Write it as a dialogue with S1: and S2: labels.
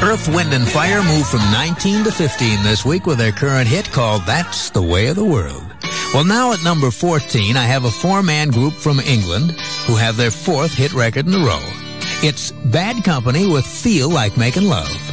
S1: Earth, Wind & Fire moved from 19 to 15 this week with their current hit called That's the Way of the World. Well, now at number 14, I have a four-man group from England who have their fourth hit record in a row. It's Bad Company with Feel Like Making Love.